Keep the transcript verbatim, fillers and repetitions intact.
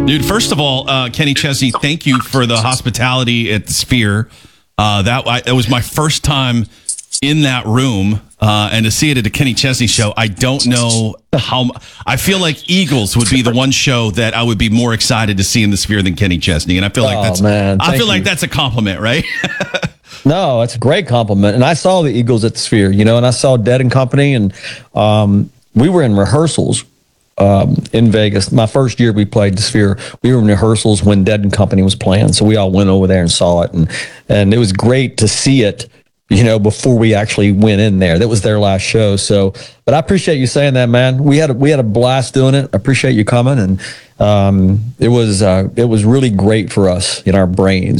Dude, first of all, uh, Kenny Chesney, thank you for the hospitality at the Sphere. Uh, that I, it was my first time in that room, uh, and to see it at a Kenny Chesney show, I don't know how. I feel like Eagles would be the one show that I would be more excited to see in the Sphere than Kenny Chesney, and I feel like Oh, that's man, I thank feel like you. that's a compliment, right? No, it's a great compliment. And I saw the Eagles at the Sphere, you know, and I saw Dead and Company, and um, we were in rehearsals um, in Vegas. My first year we played the Sphere, we were in rehearsals when Dead and Company was playing. So we all went over there and saw it, and and it was great to see it, you know, before we actually went in there. That was their last show. So, but I appreciate you saying that, man. We had a, we had a blast doing it. I appreciate you coming, and um, it was uh, it was really great for us in our brains.